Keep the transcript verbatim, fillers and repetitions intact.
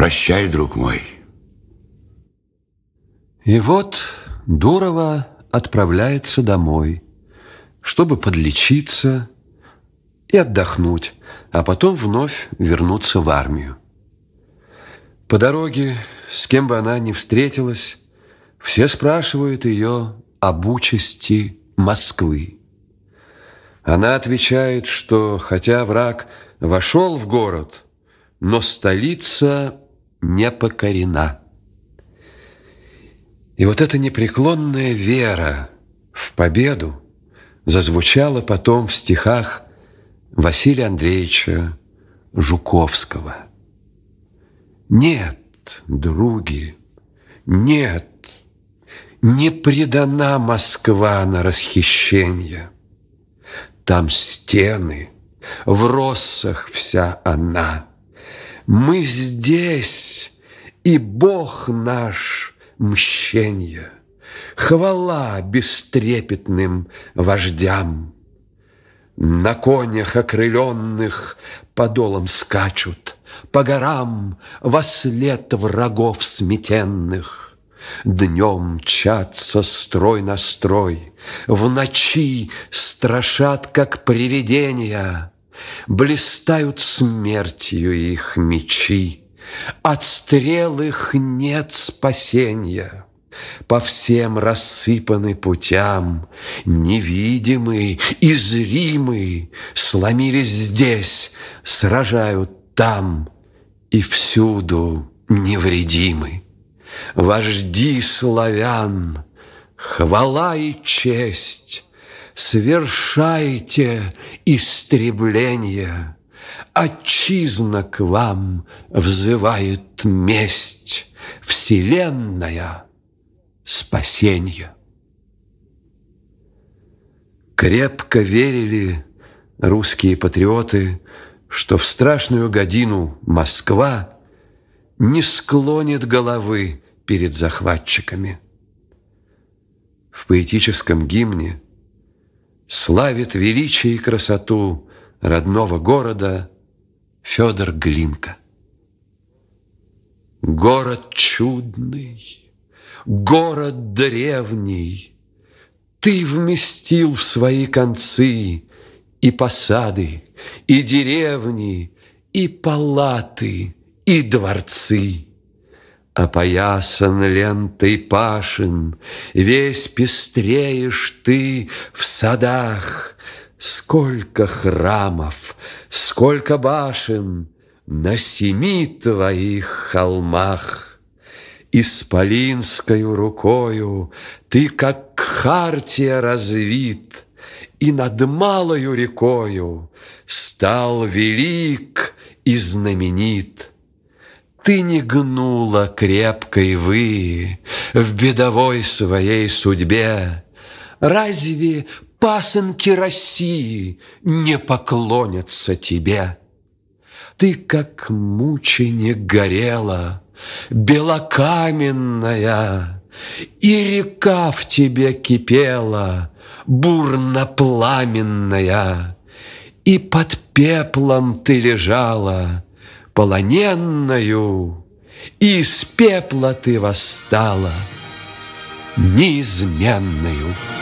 Прощай, друг мой. И вот Дурова отправляется домой, чтобы подлечиться и отдохнуть, а потом вновь вернуться в армию. По дороге, с кем бы она ни встретилась, все спрашивают ее об участи Москвы. Она отвечает, что хотя враг вошел в город, но столица не покорена. И вот эта непреклонная вера в победу зазвучала потом в стихах Василия Андреевича Жуковского. Нет, други, нет, не предана Москва на расхищенье. Там стены, в россах вся она. Мы здесь, и Бог наш мщенье. Хвала бестрепетным вождям. На конях окрыленных подолом скачут, по горам вослед врагов сметенных. Днем мчатся строй на строй, в ночи страшат, как привидения. Блистают смертью их мечи, от стрел их нет спасения. По всем рассыпаны путям, невидимы и зримы, сломились здесь, сражают там, и всюду невредимы. Вожди славян, хвала и честь, свершайте истребление. Отчизна к вам взывает месть, вселенная спасенье. Крепко верили русские патриоты, что в страшную годину Москва не склонит головы перед захватчиками. В поэтическом гимне славит величие и красоту родного города Федор Глинка. Город чудный, город древний, ты вместил в свои концы и посады, и деревни, и палаты, и дворцы. Опоясан лентой пашин, весь пестреешь ты в садах. Сколько храмов, сколько башен на семи твоих холмах. Исполинскою рукою ты, как хартия, развит, и над малою рекою стал велик и знаменит. Ты не гнула крепкой вы в бедовой своей судьбе. Разве пасынки России не поклонятся тебе? Ты, как мученик, горела, белокаменная, и река в тебе кипела, бурно-пламенная, и под пеплом ты лежала, полоненною, и из пепла ты восстала, неизменною.